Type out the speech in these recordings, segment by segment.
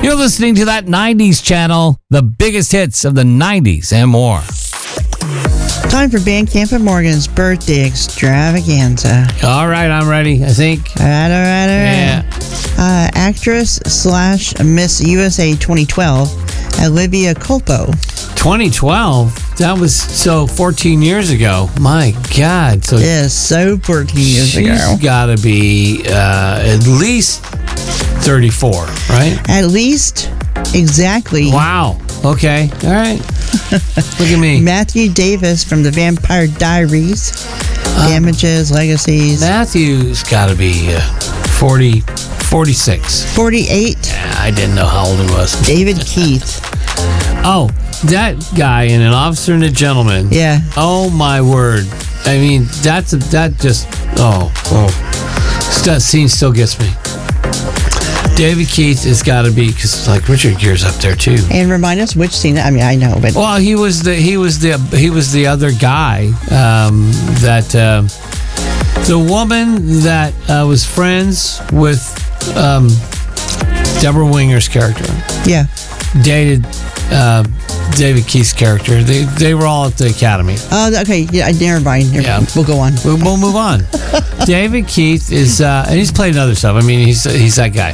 You're listening to that 90s channel, the biggest hits of the 90s and more. Time for Bandcamp and Morgan's birthday extravaganza. All right, I'm ready, I think. All right. Yeah. Actress / Miss USA 2012, Olivia Culpo. 2012? That was 14 years ago. My God. So Yes, so 14 years ago. she's got to be at least 34, right? At least, exactly. Wow. Okay. All right. Look at me. Matthew Davis from The Vampire Diaries. Damages, Legacies. Matthew's got to be 46. 48. I didn't know how old he was. David Keith. Oh, that guy in An Officer and a Gentleman. Yeah. Oh, my word. I mean, that scene still gets me. David Keith has got to be, because like Richard Gere's up there too. And remind us which scene. I mean, I know, but Well, he was the other guy the woman that was friends with Deborah Winger's character yeah. dated David Keith's character. They were all at the academy. Oh, okay. Yeah, never mind. Yeah. We'll go on. We'll move on. David Keith is, and he's played other stuff. I mean, he's that guy.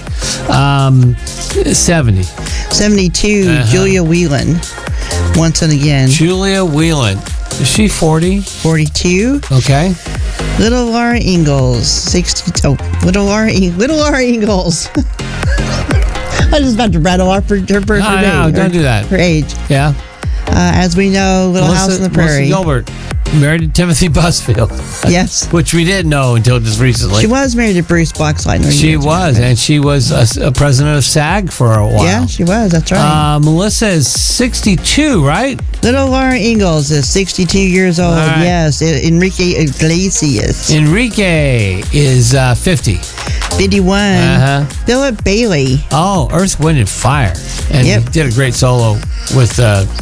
70. 72, Julia Whelan. Once and again. Julia Whelan. Is she 40? 42. Okay. Little Laura Ingalls. 60. Oh, Little Laura Ingalls. I was just about to rattle off her birthday. No, don't do that. Her age. Yeah. As we know, Little House on the Prairie. Melissa Gilbert. Married to Timothy Busfield. Yes. Which we didn't know until just recently. She was married to Bruce Boxleitner. She was, and she was a president of SAG for a while. Yeah, she was. That's right. Melissa is 62, right? Little Laura Ingalls is 62 years old. right. Yes. Enrique Iglesias. Enrique is 50. 51. Philip Bailey. Oh, Earth, Wind, and Fire. And Yep. he did a great solo with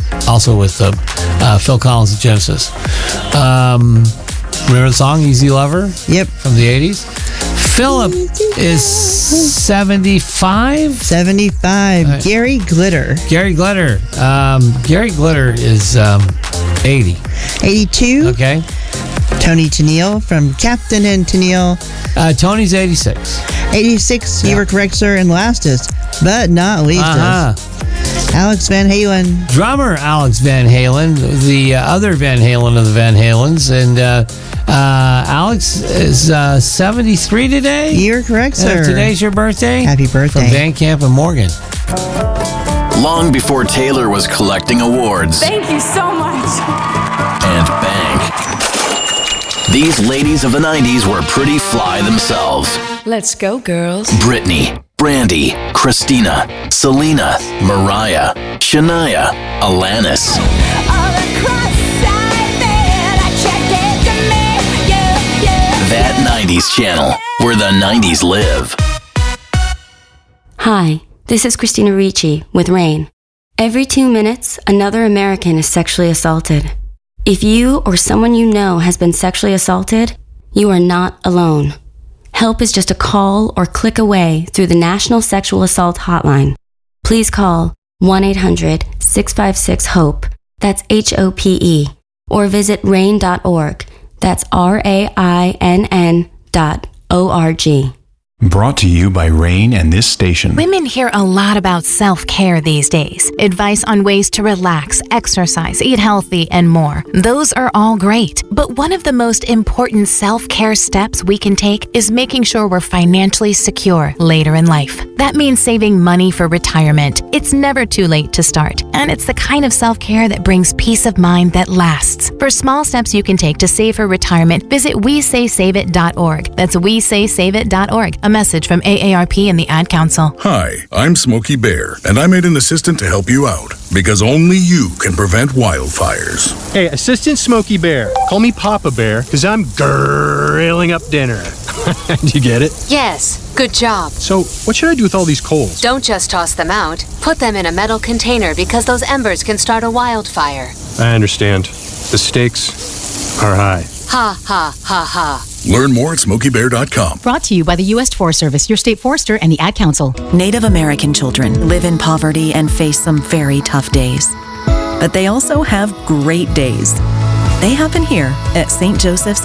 Phil Collins and Genesis. Remember the song Easy Lover? Yep. From the 80s? Philip is 75? 75. Gary Glitter. Gary Glitter. Gary Glitter is 80. 82. Okay. Tony Tennille from Captain and Tennille. Tony's 86. 86. You were correct, sir. And lastest, but not leastest, Alex Van Halen. Drummer Alex Van Halen, the other Van Halen of the Van Halens. And Alex is 73 today? You're correct, sir. Today's your birthday? Happy birthday. From Van Camp and Morgan. Long before Taylor was collecting awards. Thank you so much. And bang. These ladies of the 90s were pretty fly themselves. Let's go, girls. Britney, Brandy, Christina, Selena, Mariah, Shania, Alanis. That 90s channel, where the 90s live. Hi, this is Christina Ricci with RAIN. Every 2 minutes, another American is sexually assaulted. If you or someone you know has been sexually assaulted, you are not alone. Help is just a call or click away through the National Sexual Assault Hotline. Please call 1-800-656-HOPE, that's HOPE, or visit rain.org, that's RAINN.org. Brought to you by Rain and this station. Women hear a lot about self-care these days. Advice on ways to relax, exercise, eat healthy, and more. Those are all great. But one of the most important self-care steps we can take is making sure we're financially secure later in life. That means saving money for retirement. It's never too late to start. And it's the kind of self-care that brings peace of mind that lasts. For small steps you can take to save for retirement, visit WeSaySaveIt.org. That's WeSaySaveIt.org. A message from AARP and the Ad Council. Hi, I'm Smokey Bear, and I made an assistant to help you out, because only you can prevent wildfires. Hey, Assistant Smokey Bear. Call me Papa Bear, because I'm grilling up dinner. Do you get it? Yes, good job. So, what should I do with all these coals? Don't just toss them out. Put them in a metal container because those embers can start a wildfire. I understand. The stakes are high. Ha ha ha ha. Learn more at SmokeyBear.com. Brought to you by the U.S. Forest Service, your state forester, and the Ad Council. Native American children live in poverty and face some very tough days. But they also have great days. They happen here at St. Joseph's